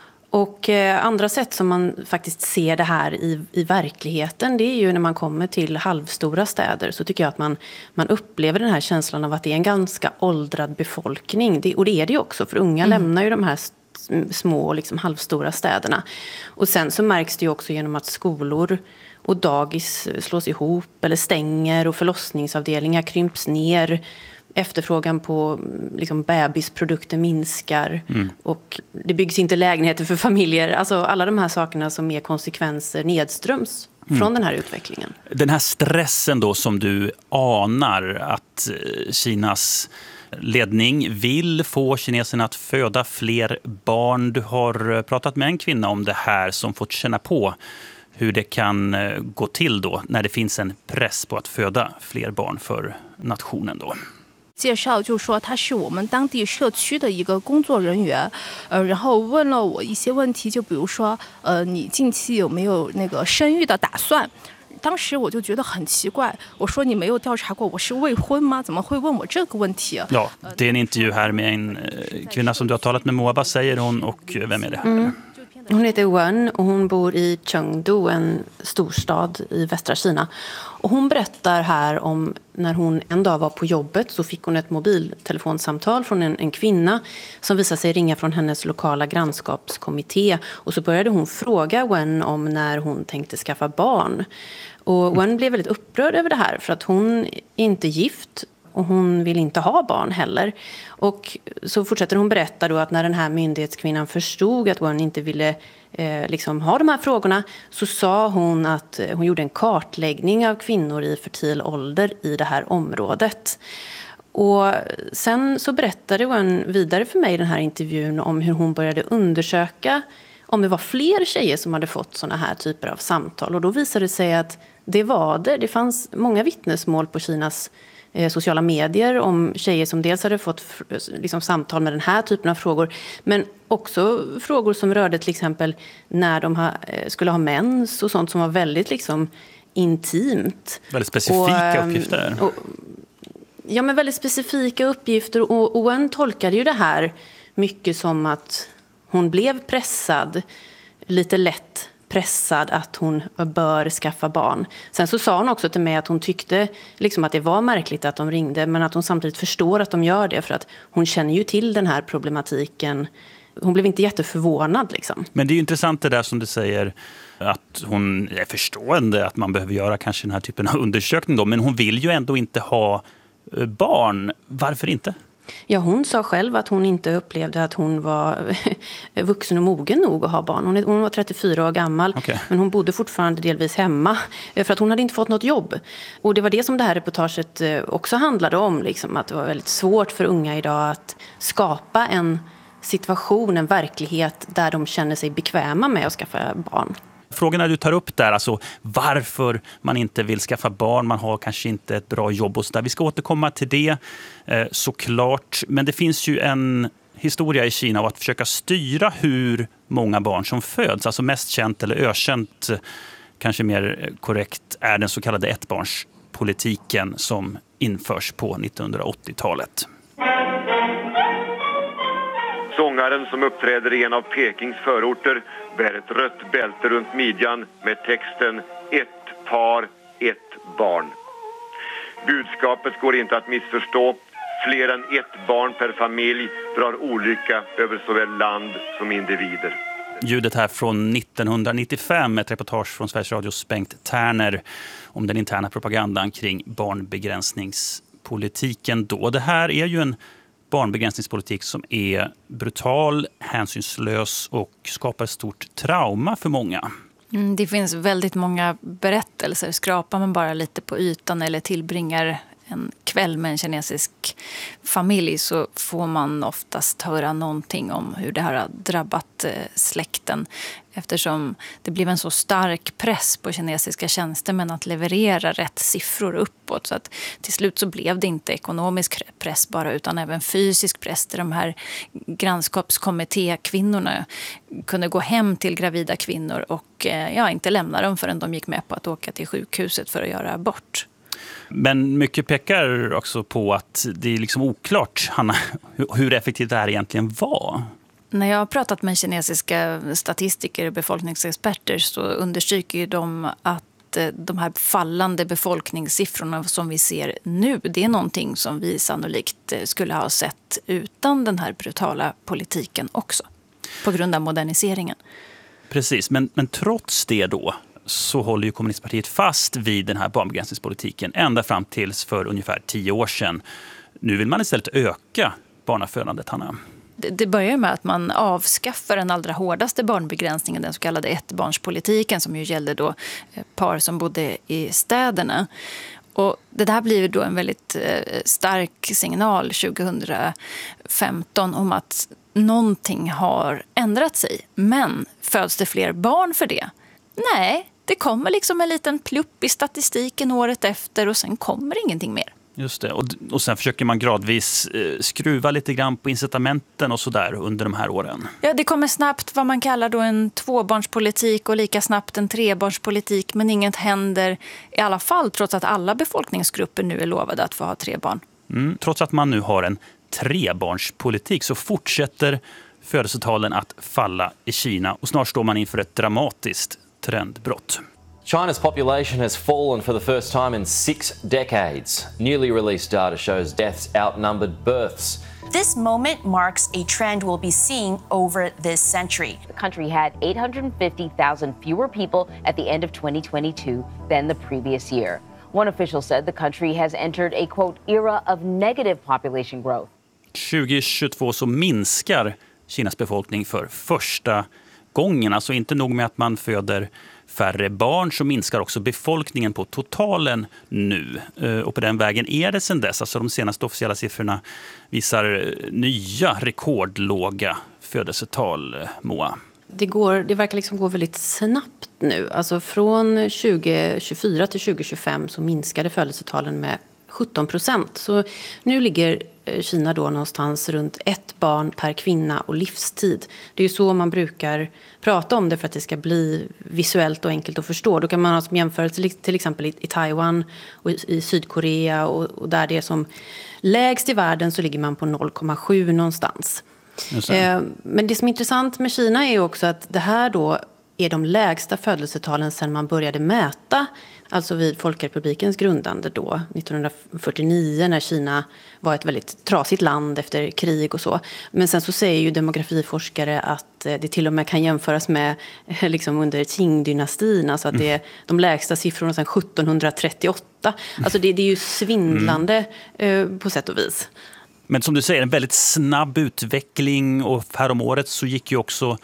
Speaker 24: Och eh, andra sätt som man faktiskt ser det här i, i verkligheten, det är ju när man kommer till halvstora städer, så tycker jag att man, man upplever den här känslan av att det är en ganska åldrad befolkning. Det, och det är det ju också, för unga mm. lämnar ju de här små liksom, halvstora städerna. Och sen så märks det ju också genom att skolor och dagis slås ihop eller stänger och förlossningsavdelningar krymps ner. Efterfrågan på liksom, bebisprodukter minskar mm. och det byggs inte lägenheter för familjer. Alltså alla de här sakerna som är konsekvenser nedströms mm. från den här utvecklingen.
Speaker 23: Den här stressen då som du anar att Kinas ledning vill få kineserna att föda fler barn. Du har pratat med en kvinna om det här som fått känna på hur det kan gå till då när det finns en press på att föda fler barn för nationen då.
Speaker 1: 介绍就说他是我们当地社区的一个工作人员，呃，然后问了我一些问题，就比如说，呃，你近期有没有那个生育的打算？当时我就觉得很奇怪，我说你没有调查过我是未婚吗？怎么会问我这个问题？
Speaker 23: Ja, det är en intervju här med en kvinna som du har talat med, Moa. Vad säger hon och vem är det här?
Speaker 24: Mm. Hon heter Wen och hon bor i Chengdu, en storstad i västra Kina. Och hon berättar här om när hon en dag var på jobbet så fick hon ett mobiltelefonsamtal från en, en kvinna som visade sig ringa från hennes lokala grannskapskommitté. Och så började hon fråga Wen om när hon tänkte skaffa barn. Och Wen blev väldigt upprörd över det här för att hon är inte gift. Och hon vill inte ha barn heller. Och så fortsätter hon berätta då att när den här myndighetskvinnan förstod att hon inte ville eh, liksom ha de här frågorna, så sa hon att hon gjorde en kartläggning av kvinnor i fertil ålder i det här området. Och sen så berättade hon vidare för mig i den här intervjun om hur hon började undersöka om det var fler tjejer som hade fått såna här typer av samtal. Och då visade det sig att det var det. Det fanns många vittnesmål på Kinas sociala medier om tjejer som dels hade fått liksom, samtal med den här typen av frågor, men också frågor som rörde till exempel när de ha, skulle ha mens och sånt som var väldigt liksom, intimt.
Speaker 23: Väldigt specifika och, uppgifter. Och,
Speaker 24: ja, men väldigt specifika uppgifter, och Owen tolkade ju det här mycket som att hon blev pressad, lite lätt pressad att hon bör skaffa barn. Sen så sa hon också till mig att hon tyckte liksom att det var märkligt att de ringde, men att hon samtidigt förstår att de gör det för att hon känner ju till den här problematiken. Hon blev inte jätteförvånad liksom.
Speaker 23: Men det är ju intressant det där som du säger, att hon är förstående att man behöver göra kanske den här typen av undersökning då, men hon vill ju ändå inte ha barn. Varför inte?
Speaker 24: Ja, hon sa själv att hon inte upplevde att hon var vuxen och mogen nog att ha barn. Hon, hon var trettiofyra år gammal, okay. Men hon bodde fortfarande delvis hemma för att hon hade inte fått något jobb. Och det var det som det här reportaget också handlade om, liksom, att det var väldigt svårt för unga idag att skapa en situation, en verklighet där de känner sig bekväma med att skaffa barn.
Speaker 23: Frågorna du tar upp där, alltså varför man inte vill skaffa barn, man har kanske inte ett bra jobb och så där. Vi ska återkomma till det eh, såklart, men det finns ju en historia i Kina av att försöka styra hur många barn som föds. Alltså mest känt eller ökänt, kanske mer korrekt, är den så kallade ettbarnspolitiken som införs på nittonhundraåttiotalet.
Speaker 4: Sångaren som uppträder i en av Pekings förorter bär ett rött bälte runt midjan med texten ett par, ett barn. Budskapet går inte att missförstå. Fler än ett barn per familj drar olycka över såväl land som individer.
Speaker 23: Ljudet här från nittonhundranittiofem, ett reportage från Sveriges Radios Bengt Tärner om den interna propagandan kring barnbegränsningspolitiken då. Det här är ju en barnbegränsningspolitik som är brutal, hänsynslös och skapar stort trauma för många.
Speaker 8: Mm, det finns väldigt många berättelser. Skrapar man bara lite på ytan eller tillbringar en kväll med en kinesisk familj så får man oftast höra någonting om hur det här har drabbat släkten. Eftersom det blev en så stark press på kinesiska tjänstemän att leverera rätt siffror uppåt. Så att till slut så blev det inte ekonomisk press bara utan även fysisk press. Där de här grannskapskommittékvinnorna kunde gå hem till gravida kvinnor och ja, inte lämna dem förrän de gick med på att åka till sjukhuset för att göra abort.
Speaker 23: Men mycket pekar också på att det är liksom oklart, Hanna, hur effektivt det här egentligen var.
Speaker 8: När jag har pratat med kinesiska statistiker och befolkningsexperter så understryker ju de att de här fallande befolkningssiffrorna som vi ser nu, det är någonting som vi sannolikt skulle ha sett utan den här brutala politiken också, på grund av moderniseringen.
Speaker 23: Precis, men, men trots det då så håller ju kommunistpartiet fast vid den här barnbegränsningspolitiken ända fram tills för ungefär tio år sedan. Nu vill man istället öka barnafödandet, Hanna.
Speaker 8: Det börjar med att man avskaffar den allra hårdaste barnbegränsningen, den så kallade ettbarnspolitiken som ju gällde då par som bodde i städerna. Och det där blir då en väldigt stark signal tjugohundrafemton om att någonting har ändrat sig. Men föds det fler barn för det? Nej, det kommer liksom en liten plupp i statistiken året efter och sen kommer ingenting mer.
Speaker 23: Just det, och, och sen försöker man gradvis eh, skruva lite grann på incitamenten och sådär under de här åren.
Speaker 8: Ja, det kommer snabbt vad man kallar då en tvåbarnspolitik och lika snabbt en trebarnspolitik, men inget händer i alla fall trots att alla befolkningsgrupper nu är lovade att få ha tre barn.
Speaker 23: Mm, trots att man nu har en trebarnspolitik så fortsätter födelsetalen att falla i Kina och snart står man inför ett dramatiskt trendbrott.
Speaker 3: China's population has fallen for the first time in six decades. Newly released data shows deaths outnumbered births.
Speaker 5: This moment marks a trend we'll be seeing over this century.
Speaker 6: The country had eight hundred fifty thousand fewer people at the end of twenty twenty-two than the previous year. One official said the country has entered a, quote, era of negative population growth.
Speaker 23: tjugohundratjugotvå så minskar Kinas befolkning för första gången. Alltså inte nog med att man föder färre barn så minskar också befolkningen på totalen nu. Och på den vägen är det sedan dess. Alltså de senaste officiella siffrorna visar nya rekordlåga födelsetal, Moa.
Speaker 24: Det, går, det verkar liksom gå väldigt snabbt nu. Alltså från tjugohundratjugofyra till tjugohundratjugofem så minskade födelsetalen med sjutton procent. Så nu ligger Kina då någonstans runt ett barn per kvinna och livstid. Det är ju så man brukar prata om det för att det ska bli visuellt och enkelt att förstå. Då kan man ha som jämförelse till exempel i Taiwan och i Sydkorea och, och där det är som lägst i världen så ligger man på noll komma sju någonstans. Eh, men det som är intressant med Kina är ju också att det här då är de lägsta födelsetalen sedan man började mäta, alltså vid Folkrepublikens grundande då, nittonhundrafyrtionio, när Kina var ett väldigt trasigt land efter krig och så. Men sen så säger ju demografiforskare att det till och med kan jämföras med liksom under Qing-dynastin, alltså att det är de lägsta siffrorna sedan sjuttonhundratrettioåtta. Alltså det, det är ju svindlande mm. på sätt och vis.
Speaker 23: Men som du säger, en väldigt snabb utveckling och häromåret så gick ju också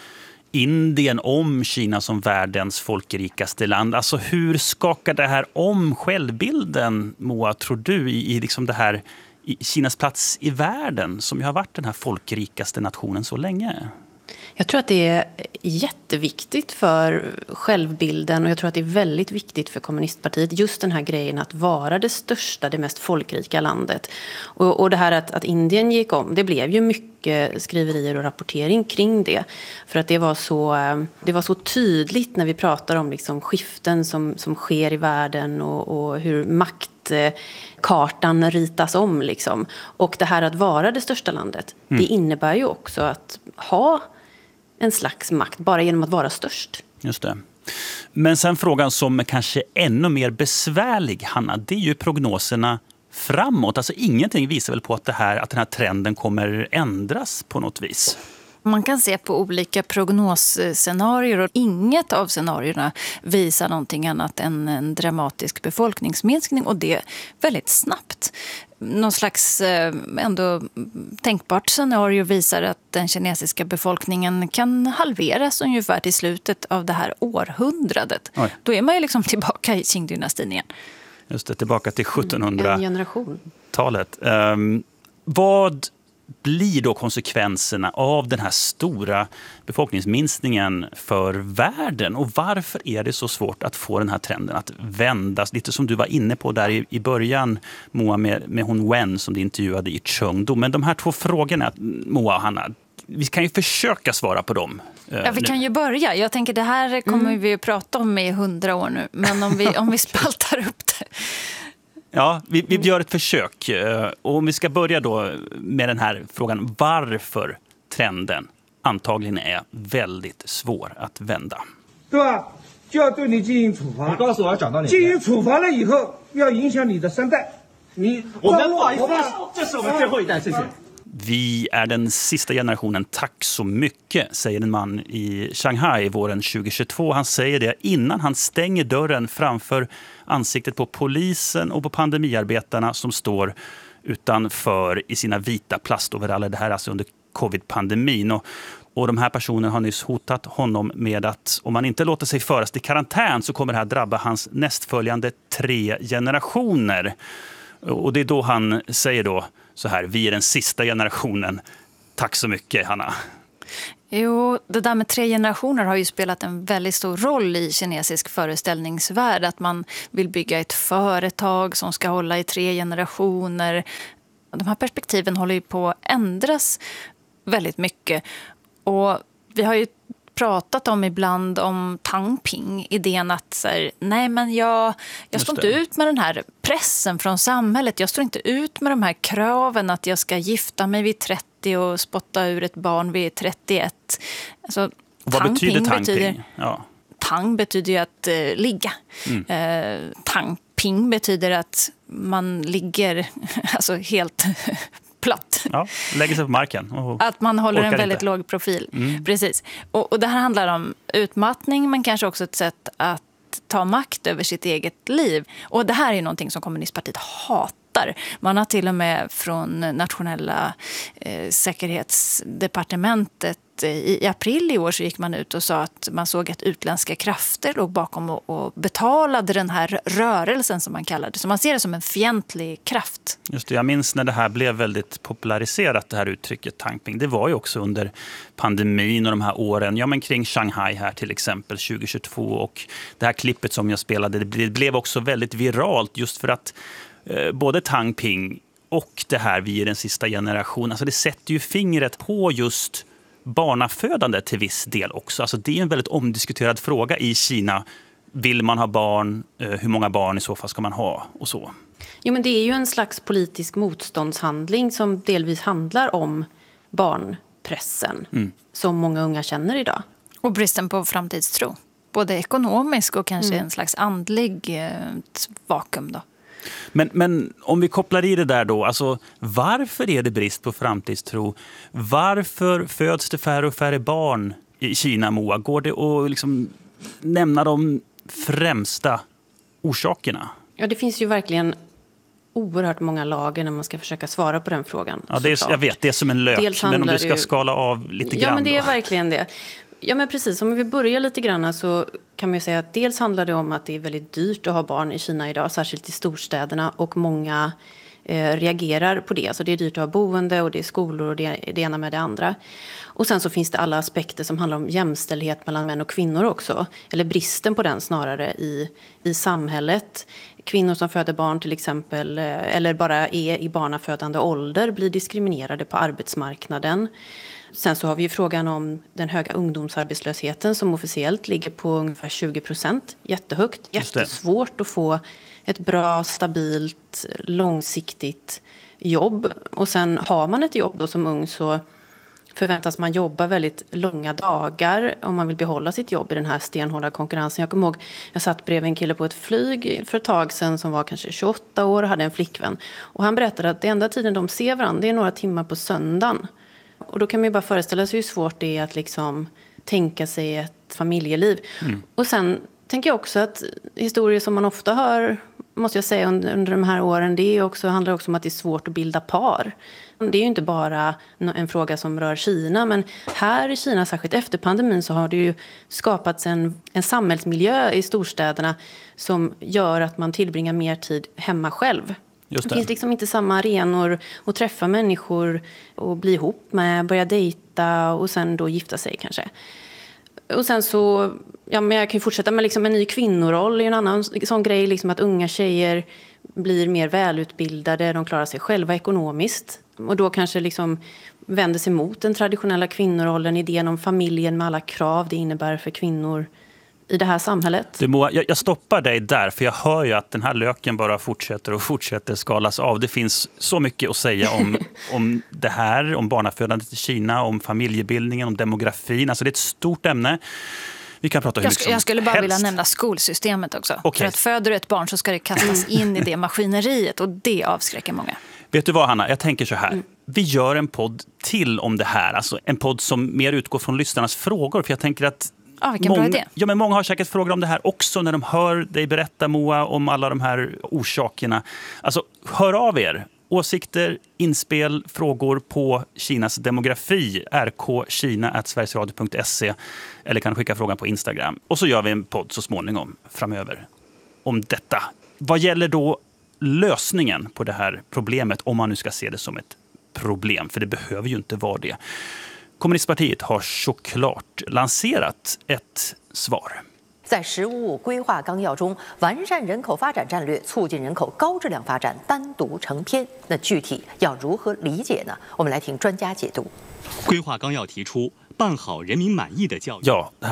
Speaker 23: Indien om Kina som världens folkrikaste land. Alltså hur skakar det här om självbilden, Moa, tror du, i, i liksom det här i Kinas plats i världen som ju har varit den här folkrikaste nationen så länge?
Speaker 24: Jag tror att det är jätteviktigt för självbilden och jag tror att det är väldigt viktigt för kommunistpartiet just den här grejen att vara det största, det mest folkrika landet. Och, och det här att, att Indien gick om, det blev ju mycket skriverier och rapportering kring det. För att det var så, det var så tydligt när vi pratar om liksom skiften som, som sker i världen och, och hur maktkartan ritas om. Liksom. Och det här att vara det största landet, mm. det innebär ju också att ha en slags makt bara genom att vara störst.
Speaker 23: Just det. Men sen frågan som är kanske ännu mer besvärlig, Hanna, det är ju prognoserna framåt. Alltså ingenting visar väl på att, det här, att den här trenden kommer ändras på något vis.
Speaker 8: Man kan se på olika prognosscenarier och inget av scenarierna visar någonting annat än en dramatisk befolkningsminskning och det väldigt snabbt. Någon slags ändå tänkbart scenario visar att den kinesiska befolkningen kan halveras ungefär till slutet av det här århundradet. Oj. Då är man ju liksom tillbaka i Qing-dynastin igen.
Speaker 23: Just det, tillbaka till sjuttonhundratalet. Um, vad blir då konsekvenserna av den här stora befolkningsminskningen för världen? Och varför är det så svårt att få den här trenden att vändas? Lite som du var inne på där i, i början, Moa, med, med hon Wen som du intervjuade i Chengdu. Men de här två frågorna, Moa och Hanna, vi kan ju försöka svara på dem.
Speaker 8: Ja, vi kan ju börja. Jag tänker det här kommer mm. vi att prata om i hundra år nu. Men om vi, om vi spaltar upp det.
Speaker 23: Ja, vi, vi gör ett försök. Och om vi ska börja då med den här frågan varför trenden antagligen är väldigt svår att vända.
Speaker 7: 对吧？就要对你进行处罚。你告诉我要讲到哪里？进行处罚了以后，要影响你的三代。你我们不好意思，这是我们最后一代，谢谢。
Speaker 23: Vi är den sista generationen, tack så mycket, säger en man i Shanghai våren tjugohundratjugotvå. Han säger det innan han stänger dörren framför ansiktet på polisen och på pandemiarbetarna som står utanför i sina vita plastoveraller. Det här är alltså under covid-pandemin. Och, och de här personerna har nyss hotat honom med att om man inte låter sig föras till karantän så kommer det här drabba hans nästföljande tre generationer. Och det är då han säger då så här, vi är den sista generationen. Tack så mycket, Hanna.
Speaker 8: Jo, det där med tre generationer har ju spelat en väldigt stor roll i kinesisk föreställningsvärld. Att man vill bygga ett företag som ska hålla i tre generationer. De här perspektiven håller ju på att ändras väldigt mycket. Och vi har ju pratat om ibland om Tangping, idén att så här, nej men jag, jag står inte ut med den här pressen från samhället. Jag står inte ut med de här kraven att jag ska gifta mig vid trettio och spotta ur ett barn vid trettioett. Alltså,
Speaker 23: vad
Speaker 8: Tangping
Speaker 23: betyder Tangping?
Speaker 8: Betyder,
Speaker 23: ja.
Speaker 8: Tang betyder ju att uh, ligga. Mm. Uh, Tangping betyder att man ligger alltså helt platt.
Speaker 23: Ja, lägger sig på marken. Och
Speaker 8: att man håller en väldigt
Speaker 23: inte.
Speaker 8: låg profil.
Speaker 23: Mm.
Speaker 8: Precis. Och, och det här handlar om utmattning men kanske också ett sätt att ta makt över sitt eget liv. Och det här är någonting som kommunistpartiet hatar. Man har till och med från nationella eh, säkerhetsdepartementet i april i år så gick man ut och sa att man såg att utländska krafter låg bakom och, och betalade den här rörelsen som man kallade det. Så man ser det som en fientlig kraft.
Speaker 23: Just det, jag minns när det här blev väldigt populariserat, det här uttrycket Tangping. Det var ju också under pandemin och de här åren, ja men kring Shanghai här till exempel tjugohundratjugotvå, och det här klippet som jag spelade, det blev också väldigt viralt just för att eh, både Tangping och det här vi är den sista generationen, alltså det sätter ju fingret på just barnafödande till viss del också. Alltså det är en väldigt omdiskuterad fråga i Kina. Vill man ha barn? Hur många barn i så fall ska man ha? Och så.
Speaker 24: Jo, men det är ju en slags politisk motståndshandling som delvis handlar om barnpressen mm. som många unga känner idag.
Speaker 8: Och bristen på framtidstro. Både ekonomisk och kanske mm. en slags andlig eh, vakuum då.
Speaker 23: Men, men om vi kopplar i det där då, alltså varför är det brist på framtidstro? Varför föds det färre och färre barn i Kina, Moa? Går det att liksom nämna de främsta orsakerna?
Speaker 24: Ja, det finns ju verkligen oerhört många lager när man ska försöka svara på den frågan.
Speaker 23: Ja, det är, jag vet, det är som en lök, men om du ska ju skala av lite grann.
Speaker 24: Ja, men det är
Speaker 23: då.
Speaker 24: verkligen det. Ja, men precis. Om vi börjar lite grann så kan man ju säga att dels handlar det om att det är väldigt dyrt att ha barn i Kina idag, särskilt i storstäderna, och många eh, reagerar på det. Så det är dyrt att ha boende och det är skolor och det, det ena med det andra. Och sen så finns det alla aspekter som handlar om jämställdhet mellan män och kvinnor också. Eller bristen på den snarare i, i samhället. Kvinnor som föder barn till exempel, eller bara är i barnafödande ålder, blir diskriminerade på arbetsmarknaden. Sen så har vi ju frågan om den höga ungdomsarbetslösheten som officiellt ligger på ungefär tjugo procent. Jättehögt. Jättesvårt att få ett bra, stabilt, långsiktigt jobb. Och sen har man ett jobb då som ung så förväntas man jobba väldigt långa dagar om man vill behålla sitt jobb i den här stenhårda konkurrensen. Jag kommer ihåg, jag satt bredvid en kille på ett flyg för ett tag sedan som var kanske tjugoåtta år och hade en flickvän. Och han berättade att det enda tiden de ser varandra det är några timmar på söndagen. Och då kan man ju bara föreställa sig hur svårt det är att liksom tänka sig ett familjeliv. Mm. Och sen tänker jag också att historier som man ofta hör, måste jag säga, under, under de här åren, det är också, handlar också om att det är svårt att bilda par. Det är ju inte bara en fråga som rör Kina, men här i Kina, särskilt efter pandemin, så har det ju skapats en, en samhällsmiljö i storstäderna som gör att man tillbringar mer tid hemma själv. Just det. Det finns liksom inte samma arenor att träffa människor och bli ihop med, börja dejta och sen då gifta sig kanske. Och sen så, ja, men jag kan ju fortsätta med liksom en ny kvinnoroll, är en annan sån grej, liksom att unga tjejer blir mer välutbildade, de klarar sig själva ekonomiskt och då kanske liksom vänder sig mot den traditionella kvinnorollen, idén om familjen med alla krav det innebär för kvinnor i det här samhället.
Speaker 23: Du Moa, jag, jag stoppar dig där, för jag hör ju att den här löken bara fortsätter och fortsätter skalas av. Det finns så mycket att säga om, om det här, om barnafödandet i Kina, om familjebildningen, om demografin. Alltså det är ett stort ämne. Vi kan prata hur
Speaker 8: jag,
Speaker 23: mycket
Speaker 8: sk- jag skulle bara
Speaker 23: helst.
Speaker 8: vilja nämna skolsystemet också.
Speaker 23: Okay.
Speaker 8: För att föder du ett barn så ska det kastas in i det maskineriet och det avskräcker många.
Speaker 23: Vet du vad, Hanna? Jag tänker så här. Mm. Vi gör en podd till om det här. Alltså en podd som mer utgår från lyssnarnas frågor. För jag tänker att
Speaker 8: Ja, vilken
Speaker 23: många,
Speaker 8: bra idé.
Speaker 23: Ja, men många har säkert frågor om det här också när de hör dig berätta, Moa, om alla de här orsakerna. Alltså, hör av er. Åsikter, inspel, frågor på Kinas demografi. r k kina at sverigesradio punkt se eller kan skicka frågan på Instagram. Och så gör vi en podd så småningom framöver om detta. Vad gäller då lösningen på det här problemet, om man nu ska se det som ett problem, för det behöver ju inte vara det. Kommunistpartiet har såklart lanserat ett svar.
Speaker 9: 在十五五规划纲要中，完善人口发展战略，促进人口高质量发展单独成篇。那具体要如何理解呢？我们来听专家解读。
Speaker 10: 规划纲要提出，办好人民满意的教育。
Speaker 23: Ja,